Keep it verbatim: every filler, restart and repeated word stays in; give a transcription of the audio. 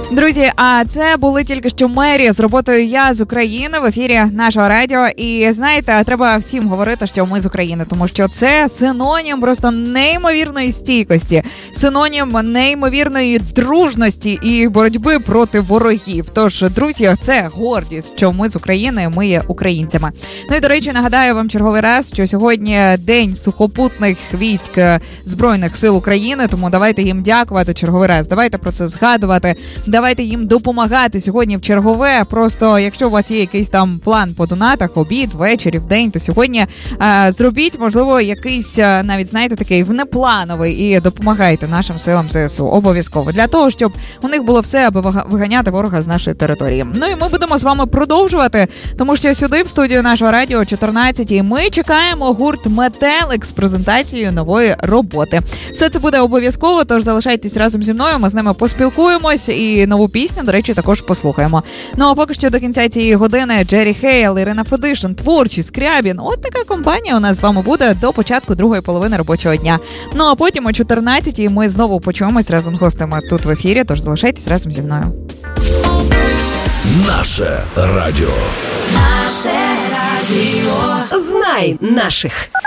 Друзі, а це були тільки що Мері з роботою «Я з України» в ефірі нашого радіо. І знаєте, треба всім говорити, що ми з України, тому що це синонім просто неймовірної стійкості, синонім неймовірної дружності і боротьби проти ворогів. Тож, друзі, це гордість, що ми з України, ми є українцями. Ну і, до речі, нагадаю вам черговий раз, що сьогодні День сухопутних військ Збройних сил України, тому давайте їм дякувати черговий раз, давайте про це згадувати, давайте їм допомагати сьогодні в чергове. Просто, якщо у вас є якийсь там план по донатах, обід, ввечері, в день, то сьогодні а, зробіть, можливо, якийсь, а, навіть, знаєте, такий внеплановий і допомагайте нашим силам ЗСУ. Обов'язково. Для того, щоб у них було все, аби виганяти ворога з нашої території. Ну і ми будемо з вами продовжувати, тому що сюди, в студію нашого радіо чотирнадцятій, ми чекаємо гурт Метелик з презентацією нової роботи. Все це буде обов'язково, тож залишайтесь разом зі мною, ми з ними поспілкуємось і нову пісню, до речі, також послухаємо. Ну а поки що до кінця цієї години Джері Хейл, Ірина Федишин, Творчі, Скрябін. От така компанія у нас з вами буде до початку другої половини робочого дня. Ну а потім о чотирнадцятій ми знову почуємось разом з гостями тут в ефірі, тож залишайтесь разом зі мною. Наше радіо. Наше радіо. Знай наших.